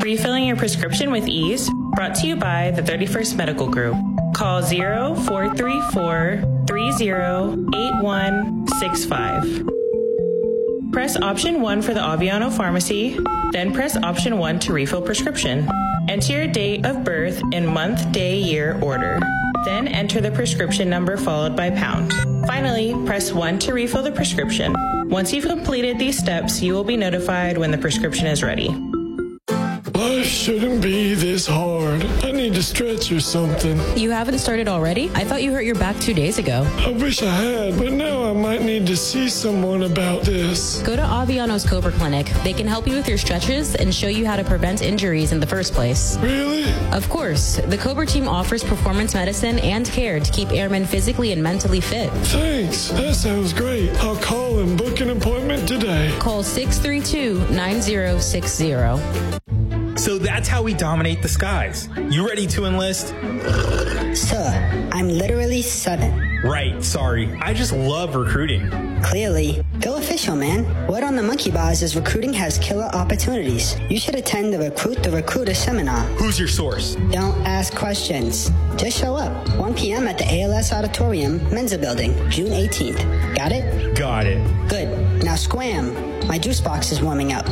Refilling your prescription with ease, brought to you by the 31st Medical Group. Call 0434-308165. Press option 1 for the Aviano Pharmacy, then press option 1 to refill prescription. Enter your date of birth in month, day, year order. Then enter the prescription number followed by pound. Finally, press 1 to refill the prescription. Once you've completed these steps, you will be notified when the prescription is ready. Life shouldn't be this hard. I need to stretch or something. You haven't started already? I thought you hurt your back 2 days ago. I wish I had, but now I might need to see someone about this. Go to Aviano's Cobra Clinic. They can help you with your stretches and show you how to prevent injuries in the first place. Really? Of course. The Cobra team offers performance medicine and care to keep airmen physically and mentally fit. Thanks. That sounds great. I'll call and book an appointment today. Call 632-9060. So that's how we dominate the skies. You ready to enlist? Sir, I'm literally 7. Right, sorry. I just love recruiting. Clearly. Go official, man. Word on the monkey bars is recruiting has killer opportunities. You should attend the Recruit the Recruiter seminar. Who's your source? Don't ask questions. Just show up. 1 p.m. at the ALS Auditorium, Mensa Building, June 18th. Got it? Got it. Good. Now scram. My juice box is warming up.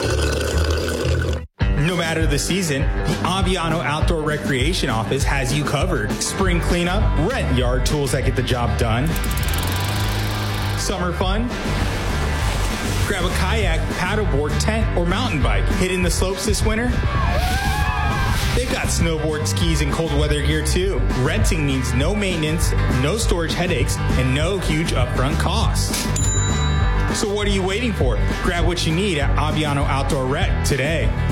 No matter the season, the Aviano Outdoor Recreation Office has you covered. Spring cleanup, rent yard tools that get the job done. Summer fun? Grab a kayak, paddleboard, tent, or mountain bike. Hitting the slopes this winter? They've got snowboard, skis, and cold weather gear too. Renting means no maintenance, no storage headaches, and no huge upfront costs. So what are you waiting for? Grab what you need at Aviano Outdoor Rec today.